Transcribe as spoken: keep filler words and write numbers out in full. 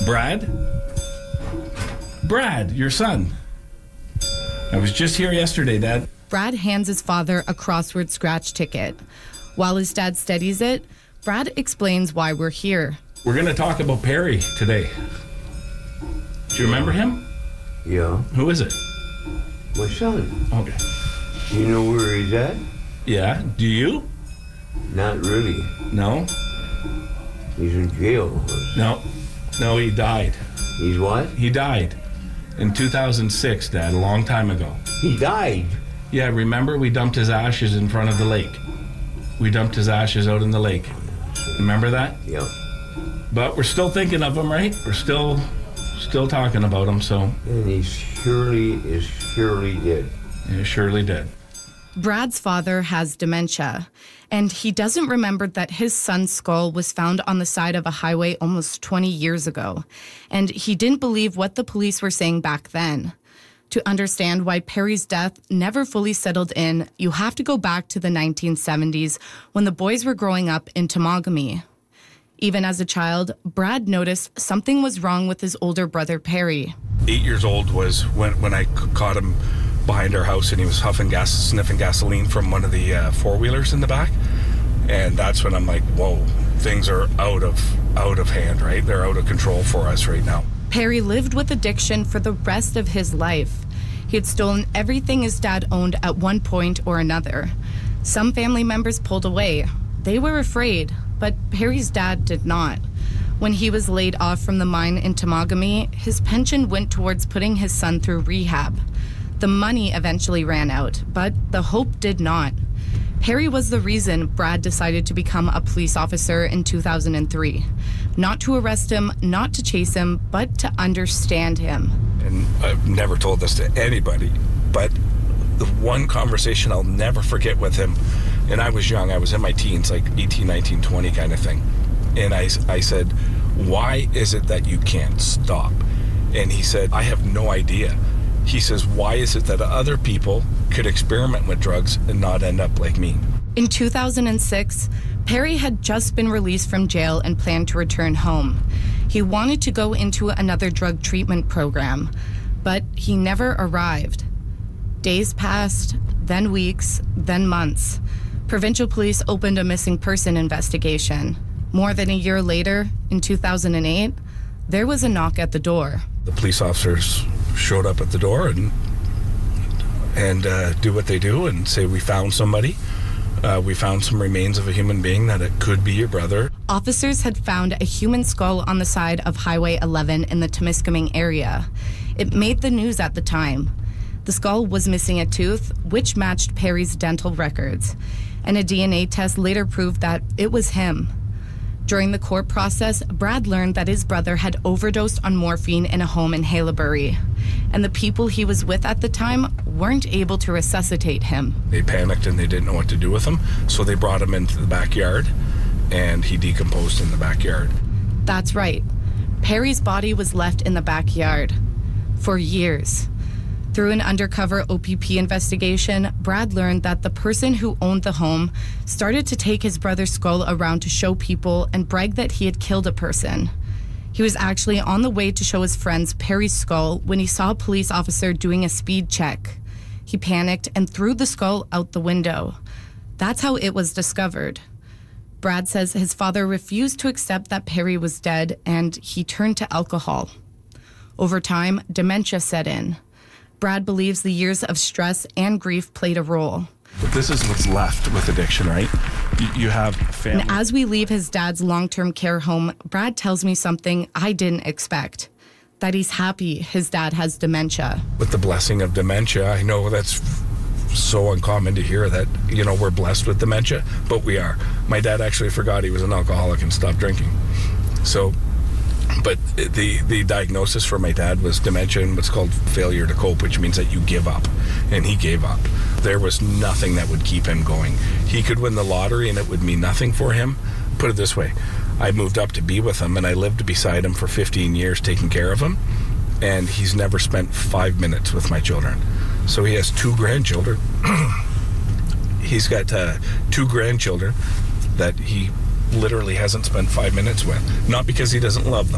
Brad? Brad, your son. I was just here yesterday, Dad. Brad hands his father a crossword scratch ticket. While his dad studies it, Brad explains why we're here. We're going to talk about Perry today. Do you remember him? Yeah. Who is it? My son. Okay. You know where he's at? Yeah. Do you? Not really. No? He's in jail. No. No, he died. He's what? He died in two thousand six, Dad, a long time ago. He died? Yeah, remember we dumped his ashes in front of the lake? We dumped his ashes out in the lake. Remember that? Yeah. But we're still thinking of him, right? We're still still talking about him, so... And he surely is surely dead. He surely did. Brad's father has dementia, and he doesn't remember that his son's skull was found on the side of a highway almost twenty years ago, and he didn't believe what the police were saying back then. To understand why Perry's death never fully settled in, you have to go back to the nineteen seventies when the boys were growing up in Temagami. Even as a child, Brad noticed something was wrong with his older brother, Perry. Eight years old was when, when I c- caught him behind our house, and he was huffing gas, sniffing gasoline from one of the uh, four-wheelers in the back. And that's when I'm like, whoa, things are out of out of hand, right? They're out of control for us right now. Perry lived with addiction for the rest of his life. He had stolen everything his dad owned at one point or another. Some family members pulled away. They were afraid, but Perry's dad did not. When he was laid off from the mine in Temagami, his pension went towards putting his son through rehab. The money eventually ran out, but the hope did not. Perry was the reason Brad decided to become a police officer in two thousand three. Not to arrest him, not to chase him, but to understand him. And I've never told this to anybody, but the one conversation I'll never forget with him, and I was young, I was in my teens, like eighteen, nineteen, twenty kind of thing. And I, I said, why is it that you can't stop? And he said, I have no idea. He says, why is it that other people could experiment with drugs and not end up like me? In two thousand six, Perry had just been released from jail and planned to return home. He wanted to go into another drug treatment program, but he never arrived. Days passed, then weeks, then months. Provincial police opened a missing person investigation. More than a year later, in two thousand eight, there was a knock at the door. The police officers showed up at the door and and uh, do what they do and say, we found somebody. Uh, we found some remains of a human being that it could be your brother. Officers had found a human skull on the side of Highway eleven in the Temiskaming area. It made the news at the time. The skull was missing a tooth, which matched Perry's dental records, and a D N A test later proved that it was him. During the court process, Brad learned that his brother had overdosed on morphine in a home in Haileybury, and the people he was with at the time weren't able to resuscitate him. They panicked and they didn't know what to do with him, so they brought him into the backyard, and he decomposed in the backyard. That's right. Perry's body was left in the backyard for years. Through an undercover O P P investigation, Brad learned that the person who owned the home started to take his brother's skull around to show people and brag that he had killed a person. He was actually on the way to show his friends Perry's skull when he saw a police officer doing a speed check. He panicked and threw the skull out the window. That's how it was discovered. Brad says his father refused to accept that Perry was dead, and he turned to alcohol. Over time, dementia set in. Brad believes the years of stress and grief played a role. But this is what's left with addiction, right? You, you have family. And as we leave his dad's long-term care home, Brad tells me something I didn't expect. That he's happy his dad has dementia. With the blessing of dementia, I know that's so uncommon to hear that, you know, we're blessed with dementia, but we are. My dad actually forgot he was an alcoholic and stopped drinking. So, but the the diagnosis for my dad was dementia and what's called failure to cope, which means that you give up, and he gave up. There was nothing that would keep him going. He could win the lottery and it would mean nothing for him. Put it this way, I moved up to be with him and I lived beside him for fifteen years taking care of him, and he's never spent five minutes with my children. So he has two grandchildren. He's got uh, two grandchildren that he literally hasn't spent five minutes with. Not because he doesn't love them.